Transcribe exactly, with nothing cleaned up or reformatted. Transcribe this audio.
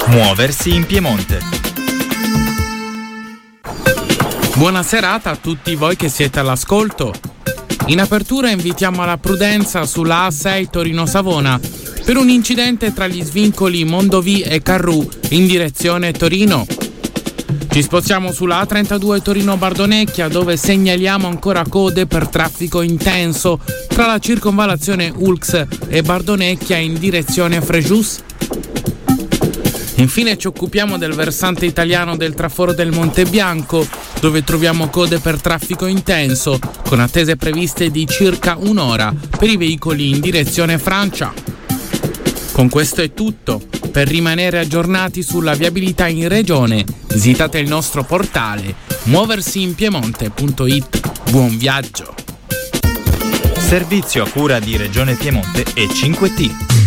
Muoversi in Piemonte. Buona serata a tutti voi che siete all'ascolto. In apertura invitiamo alla prudenza sulla A sei Torino-Savona per un incidente tra gli svincoli Mondovì e Carrù in direzione Torino. Ci spostiamo sulla A trentadue Torino-Bardonecchia, dove segnaliamo ancora code per traffico intenso tra la circonvallazione Ulx e Bardonecchia in direzione Frejus. Infine ci occupiamo del versante italiano del traforo del Monte Bianco, dove troviamo code per traffico intenso, con attese previste di circa un'ora per i veicoli in direzione Francia. Con questo è tutto. Per rimanere aggiornati sulla viabilità in regione, visitate il nostro portale muoversi in piemonte punto it. Buon viaggio! Servizio a cura di Regione Piemonte e cinque T.